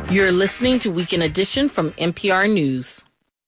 You're listening to Weekend Edition from NPR News.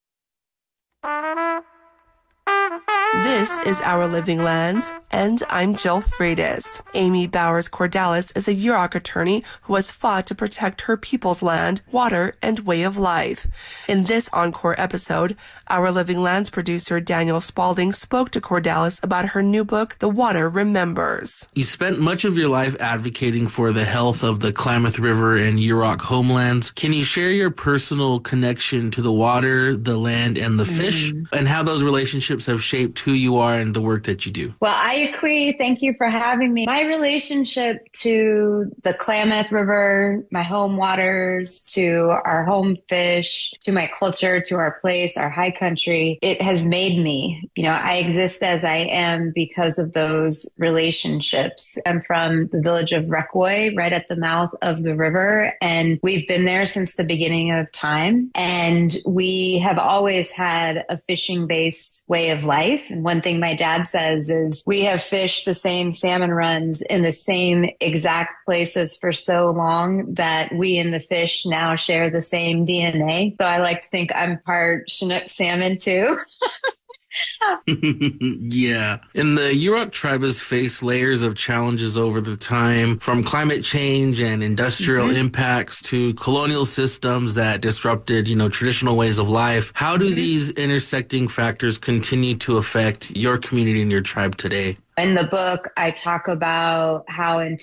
This is Our Living Lands, and I'm Jill Freitas. Amy Bowers Cordalis is a Yurok attorney who has fought to protect her people's land, water, and way of life. In this encore episode, Our Living Lands producer Daniel Spalding spoke to Cordalis about her new book, The Water Remembers. You spent much of your life advocating for the health of the Klamath River and Yurok homelands. Can you share your personal connection to the water, the land, and the fish, and how those relationships have shaped who you are and the work that you do? Well, Ayakwi, thank you for having me. My relationship to the Klamath River, my home waters, to our home fish, to my culture, to our place, our high country, it has made me. I exist as I am because of those relationships. I'm from the village of Rekwoi, right at the mouth of the river, and we've been there since the beginning of time. And we have always had a fishing-based way of life. And one thing my dad says is we have fished the same salmon runs in the same exact places for so long that we and the fish now share the same DNA. So I like to think I'm part Chinook salmon too. Yeah. And the Yurok tribe has faced layers of challenges over the time, from climate change and industrial impacts to colonial systems that disrupted, traditional ways of life. How do these intersecting factors continue to affect your community and your tribe today? In the book, I talk about how in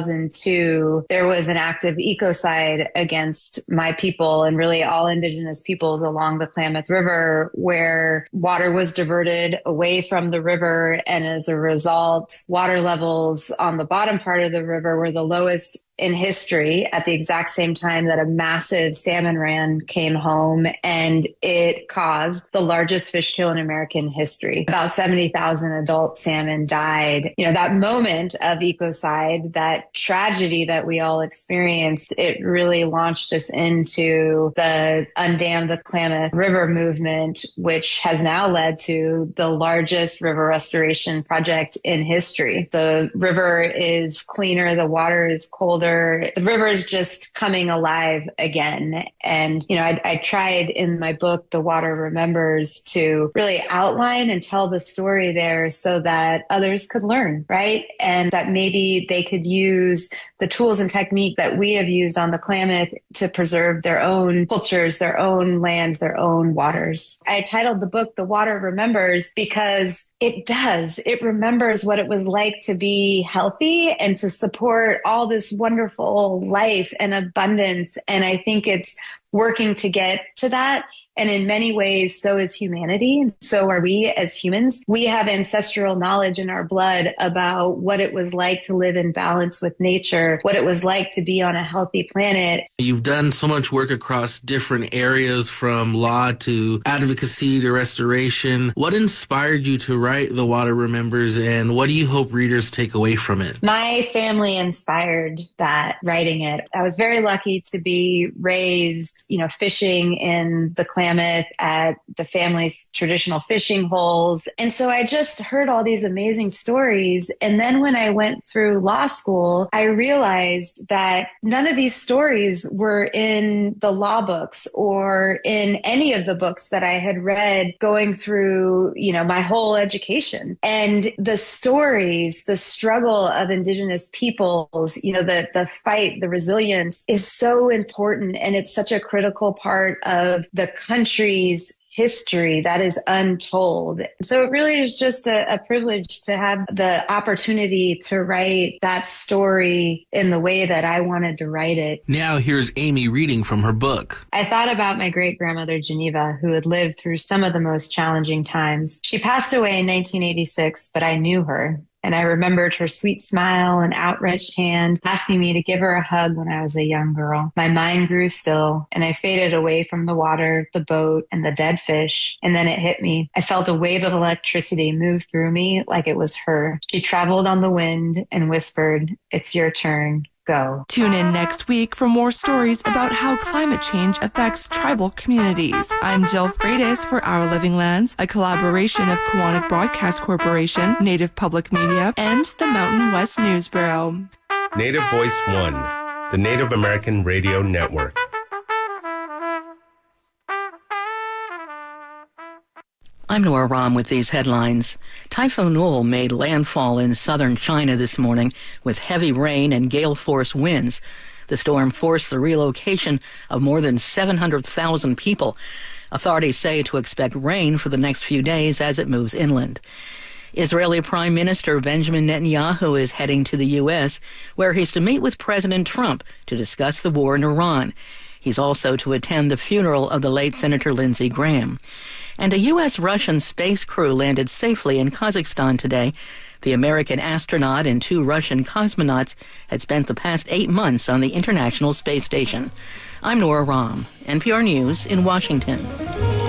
2002, there was an act of ecocide against my people and really all indigenous peoples along the Klamath River, where water was diverted away from the river. And as a result, water levels on the bottom part of the river were the lowest in history at the exact same time that a massive salmon ran came home, and it caused the largest fish kill in American history. About 70,000 adult salmon died. That moment of ecocide, that tragedy that we all experienced, it really launched us into the Undam the Klamath River movement, which has now led to the largest river restoration project in history. The river is cleaner, the water is colder. The river is just coming alive again. And, I tried in my book, The Water Remembers, to really outline and tell the story there so that others could learn, right? And that maybe they could use the tools and techniques that we have used on the Klamath to preserve their own cultures, their own lands, their own waters. I titled the book, The Water Remembers, because it does. It remembers what it was like to be healthy and to support all this wonderful life and abundance. And I think it's working to get to that. And in many ways, so is humanity. And so are we as humans. We have ancestral knowledge in our blood about what it was like to live in balance with nature, what it was like to be on a healthy planet. You've done so much work across different areas, from law to advocacy to restoration. What inspired you to write The Water Remembers, and what do you hope readers take away from it? My family inspired that, writing it. I was very lucky to be raised, fishing in the Klamath at the family's traditional fishing holes. And so I just heard all these amazing stories. And then when I went through law school, I realized that none of these stories were in the law books or in any of the books that I had read going through, my whole education. And the stories, the struggle of indigenous peoples, the fight, the resilience is so important. And it's such a critical part of the country's history that is untold. So it really is just a privilege to have the opportunity to write that story in the way that I wanted to write it. Now here's Amy reading from her book. I thought about my great-grandmother Geneva, who had lived through some of the most challenging times. She passed away in 1986, but I knew her. And I remembered her sweet smile and outstretched hand, asking me to give her a hug when I was a young girl. My mind grew still, and I faded away from the water, the boat, and the dead fish. And then it hit me. I felt a wave of electricity move through me like it was her. She traveled on the wind and whispered, "It's your turn. Go." Tune in next week for more stories about how climate change affects tribal communities. I'm Jill Freitas for Our Living Lands, a collaboration of Kiwanis Broadcast Corporation, Native Public Media, and the Mountain West News Bureau. Native Voice One, the Native American Radio Network. I'm Nora Rahm with these headlines. Typhoon Ul made landfall in southern China this morning with heavy rain and gale-force winds. The storm forced the relocation of more than 700,000 people. Authorities say to expect rain for the next few days as it moves inland. Israeli Prime Minister Benjamin Netanyahu is heading to the U.S., where he's to meet with President Trump to discuss the war in Iran. He's also to attend the funeral of the late Senator Lindsey Graham. And a U.S.-Russian space crew landed safely in Kazakhstan today. The American astronaut and 2 Russian cosmonauts had spent the past 8 months on the International Space Station. I'm Nora Rahm, NPR News in Washington.